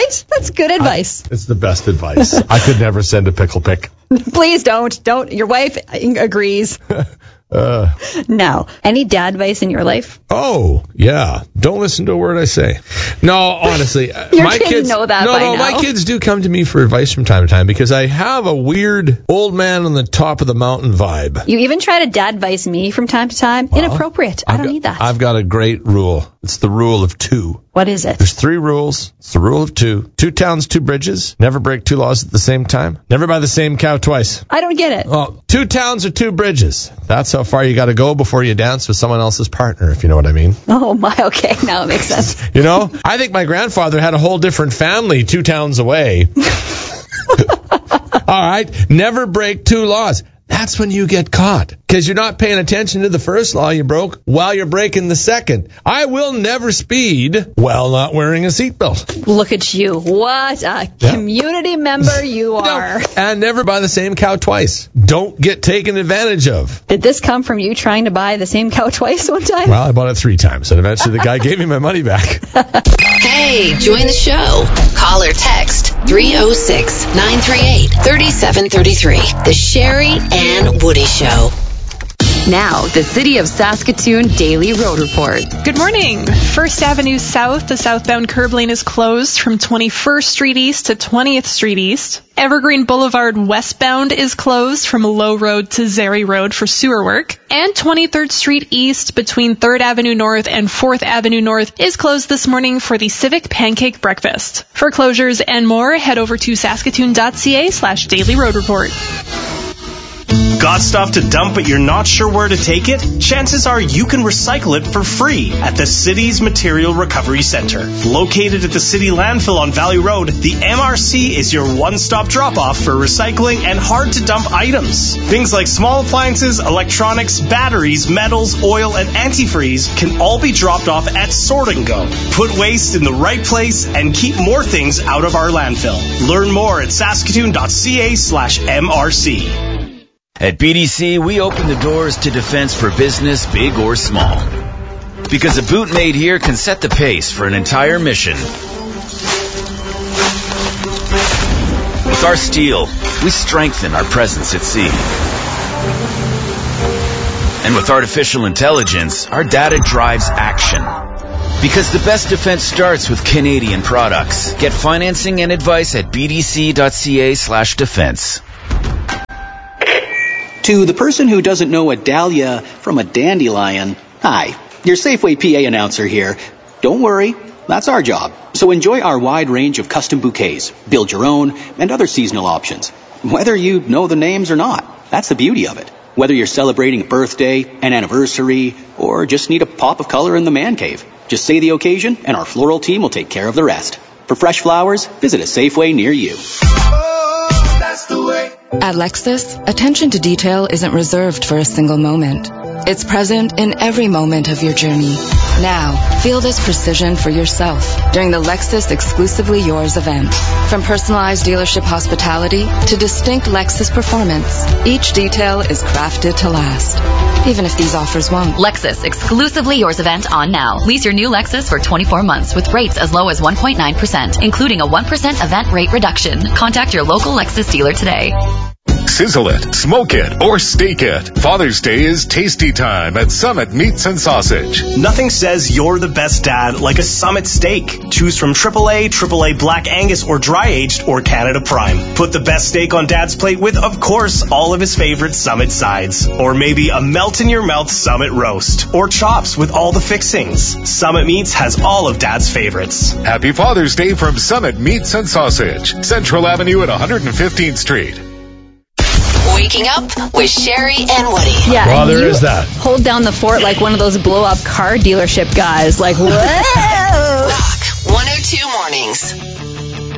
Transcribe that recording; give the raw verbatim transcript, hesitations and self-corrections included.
Right? That's good advice. I, it's the best advice. I could never send a pickle pick. Please don't. Don't. Your wife agrees. Uh, no. Any dad advice in your life? Oh, yeah. Don't listen to a word I say. No, honestly. Your my kids, kids know that no, by no, now. My kids do come to me for advice from time to time because I have a weird old man on the top of the mountain vibe. You even try to dad advice me from time to time. Well, Inappropriate. I I've don't got, need that. I've got a great rule. It's the rule of two. What is it? There's three rules. It's the rule of two. Two towns, two bridges. Never break two laws at the same time. Never buy the same cow twice. I don't get it. Well, two towns or two bridges. That's how far you got to go before you dance with someone else's partner, if you know what I mean. Oh, my. Okay. Now it makes sense. You know, I think my grandfather had a whole different family two towns away. All right. Never break two laws. That's when you get caught because you're not paying attention to the first law you broke while you're breaking the second. I will never speed while not wearing a seatbelt. Look at you. What a Yeah. community member you are. No, and never buy the same cow twice. Don't get taken advantage of. Did this come from you trying to buy the same cow twice one time? Well, I bought it three times, and eventually the guy gave me my money back. Hey, join the show. Call or text three oh six, nine three eight, three seven three three. The Sherry and Woody Show. Now, the City of Saskatoon Daily Road Report. Good morning. First Avenue South, the southbound curb lane is closed from twenty-first Street East to twentieth Street East. Evergreen Boulevard westbound is closed from Low Road to Zeri Road for sewer work. And twenty-third Street East between third Avenue North and fourth Avenue North is closed this morning for the Civic Pancake Breakfast. For closures and more, head over to saskatoon.ca slash daily road report. Got stuff to dump but you're not sure where to take it? Chances are you can recycle it for free at the city's Material Recovery Center. Located at the city landfill on Valley Road, the M R C is your one-stop drop-off for recycling and hard-to-dump items. Things like small appliances, electronics, batteries, metals, oil, and antifreeze can all be dropped off at Sort and Go. Put waste in the right place and keep more things out of our landfill. Learn more at saskatoon.ca slash MRC. At B D C, we open the doors to defense for business, big or small. Because a boot made here can set the pace for an entire mission. With our steel, we strengthen our presence at sea. And with artificial intelligence, our data drives action. Because the best defense starts with Canadian products. Get financing and advice at bdc.ca slash defense. To the person who doesn't know a dahlia from a dandelion, hi, your Safeway P A announcer here. Don't worry, that's our job. So enjoy our wide range of custom bouquets, build your own, and other seasonal options. Whether you know the names or not, that's the beauty of it. Whether you're celebrating a birthday, an anniversary, or just need a pop of color in the man cave, just say the occasion and our floral team will take care of the rest. For fresh flowers, visit a Safeway near you. Oh, that's the way. At Lexus, attention to detail isn't reserved for a single moment. It's present in every moment of your journey. Now, feel this precision for yourself during the Lexus Exclusively Yours event. From personalized dealership hospitality to distinct Lexus performance, each detail is crafted to last, even if these offers won't. Lexus Exclusively Yours event on now. Lease your new Lexus for twenty-four months with rates as low as one point nine percent, including a one percent event rate reduction. Contact your local Lexus dealer today. Sizzle it, smoke it, or steak it. Father's Day is tasty time at Summit Meats and Sausage. Nothing says you're the best dad like a Summit steak. Choose from triple A, triple A Black Angus, or dry-aged, or Canada Prime. Put the best steak on Dad's plate with, of course, all of his favorite Summit sides. Or maybe a melt-in-your-mouth Summit roast. Or chops with all the fixings. Summit Meats has all of Dad's favorites. Happy Father's Day from Summit Meats and Sausage. Central Avenue at one hundred fifteenth Street. Waking up with Sherry and Woody. Yeah, well, there you is that. Hold down the fort like one of those blow-up car dealership guys. Like, whoa! Rock one oh two Mornings.